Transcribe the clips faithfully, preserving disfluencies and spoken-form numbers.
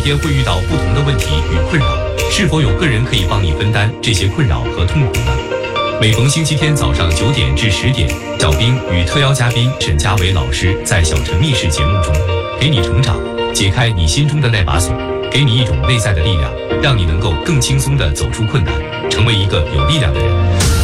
天会遇到不同的问题与困扰，是否有个人可以帮你分担这些困扰和痛苦呢？每逢星期天早上九点至十点，小兵与特邀嘉宾沈佳伟老师在小城密室节目中，给你成长，解开你心中的那把锁，给你一种内在的力量，让你能够更轻松地走出困难，成为一个有力量的人。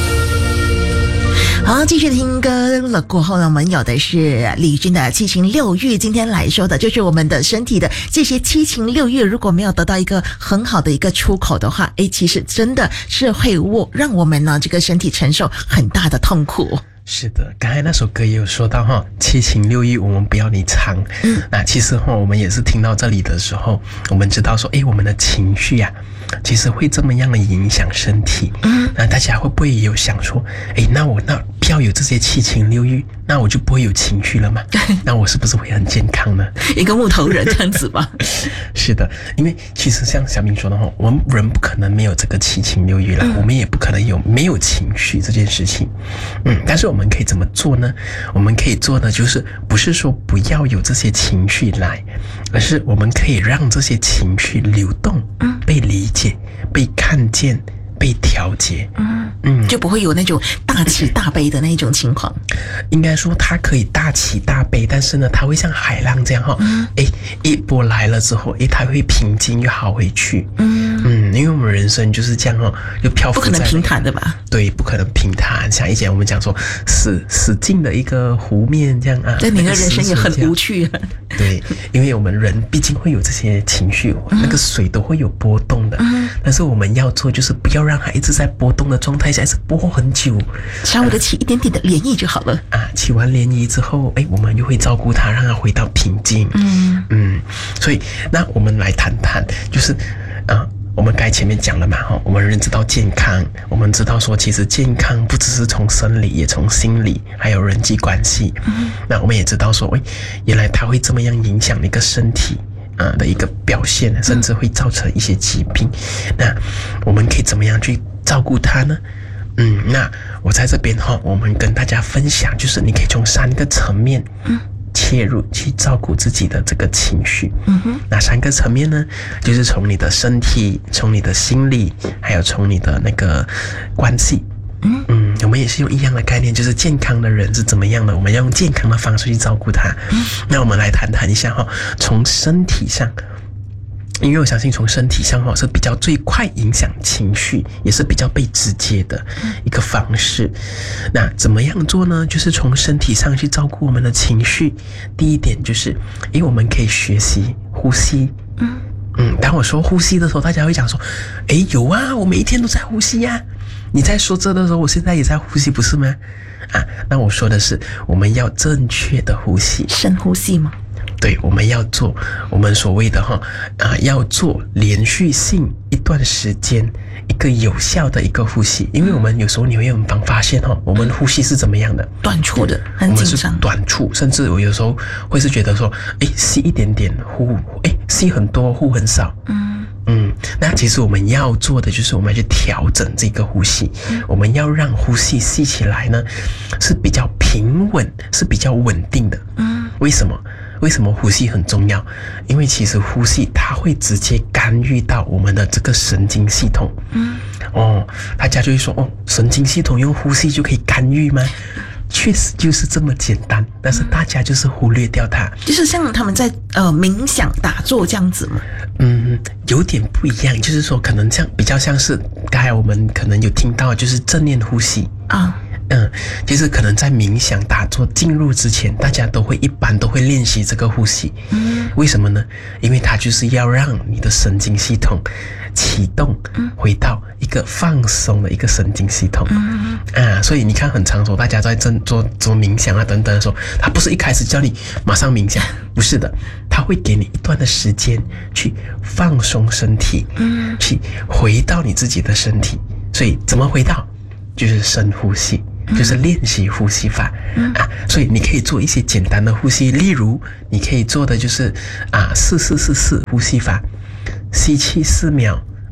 好，继续听歌了过后呢，我们有的是李军的七情六欲。今天来说的就是我们的身体的这些七情六欲，如果没有得到一个很好的一个出口的话，诶，其实真的是会让我们呢这个身体承受很大的痛苦。 是的，刚才那首歌也有说到哈，七情六欲我们不要你藏。嗯，那其实哈，我们也是听到这里的时候，我们知道说，诶，我们的情绪呀、啊，其实会这么样的影响身体。嗯，那大家会不会也有想说，诶，那我那不要有这些七情六欲，那我就不会有情绪了嘛？那我是不是会很健康呢？ 一个木头人这样子吧。 是的，因为其实像小明说的哈，我们人不可能没有这个七情六欲了、嗯，我们也不可能有没有情绪这件事情。嗯，但是我们可以怎么做呢？我们可以做的就是不是说不要有这些情绪来，而是我们可以让这些情绪流动，嗯，被理解、被看见、被调节，嗯嗯， 就不会有那种大起大悲的那种情况。 应该说它可以大起大悲，但是呢，它会像海浪这样哈，嗯，诶，一波来了之后，诶，它会平静又好回去，嗯嗯，因为我们人生就是这样哈，就漂浮在、那個、 不可能平坦的吧？ 对，不可能平坦。像以前我们讲说死死静的一个湖面这样啊， 对，你的人生也很无趣、啊。 对，因为我们人毕竟会有这些情绪，嗯、那个水都会有波动的、嗯，但是我们要做就是不要让它一直在波动的状态下，一直波很久， 稍微的起一点点的涟漪就好了啊。起完涟漪之后，哎，我们就会照顾它，让它回到平静。嗯嗯，所以那我们来谈谈，就是啊。我们刚才前面讲了嘛，我们认知到健康，我们知道说其实健康不只是从生理，也从心理，还有人际关系。嗯，那我们也知道说，喂，原来它会这么样影响一个身体啊的一个表现，甚至会造成一些疾病。那我们可以怎么样去照顾它呢？嗯，那我在这边哈，我们跟大家分享，就是你可以从三个层面，嗯。切入去照顾自己的这个情绪，嗯哼，哪三个层面呢？就是从你的身体，从你的心理，还有从你的那个关系。嗯嗯，我们也是用一样的概念，就是健康的人是怎么样的，我们要用健康的方式去照顾他。嗯，那我们来谈谈一下哈，从身体上。因为我相信从身体上是比较最快影响情绪，也是比较被直接的一个方式。那怎么样做呢？就是从身体上去照顾我们的情绪。第一点就是，因为我们可以学习呼吸。嗯嗯，当我说呼吸的时候，大家会讲说，诶，有啊，我每一天都在呼吸呀、啊。你在说这的时候，我现在也在呼吸，不是吗？啊，那我说的是，我们要正确的呼吸， 深呼吸吗？ 对，我们要做我们所谓的哈啊，要做连续性一段时间一个有效的一个呼吸，因为我们有时候你会很方发现哈，我们呼吸是怎么样的， 短促的，很紧张， 短促，甚至我有时候会是觉得说，哎，吸一点点，呼，哎，吸很多，呼很少，嗯嗯，那其实我们要做的就是我们要去调整这个呼吸，嗯、我们要让呼吸吸起来呢是比较平稳，是比较稳定的，嗯，为什么？为什么呼吸很重要？因为其实呼吸它会直接干预到我们的这个神经系统。嗯，哦，大家就会说，哦，神经系统用呼吸就可以干预吗？确实就是这么简单，但是大家就是忽略掉它。 就是像他们在呃冥想打坐这样子吗？ 嗯，有点不一样，就是说可能像比较像是刚才我们可能有听到，就是正念呼吸啊。嗯，其实可能在冥想打坐进入之前，大家都会一般都会练习这个呼吸。嗯，为什么呢？因为它就是要让你的神经系统启动，回到一个放松的一个神经系统。嗯啊，所以你看，很常说大家在做做做冥想啊等等的时候，他不是一开始叫你马上冥想，不是的，他会给你一段的时间去放松身体，嗯，去回到你自己的身体。所以怎么回到？就是深呼吸。就是练习呼吸法、嗯、啊，所以你可以做一些简单的呼吸，例如你可以做的就是啊四四四四呼吸法，吸气四秒，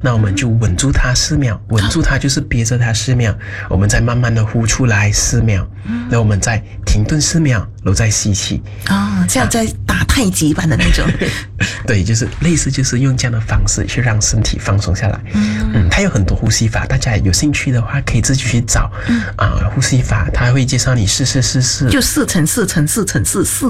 那我们就稳住它四秒，稳住它就是憋着它四秒，我们再慢慢的呼出来四秒，然后我们再停顿四秒，然后再吸气。 哦，这样在打太极般的那种。 对，就是类似，就是用这样的方式去让身体放松下来。嗯嗯，它有很多呼吸法，大家有兴趣的话可以自己去找。嗯啊、呃，呼吸法它会介绍你试试试试， 就四乘四乘四乘四四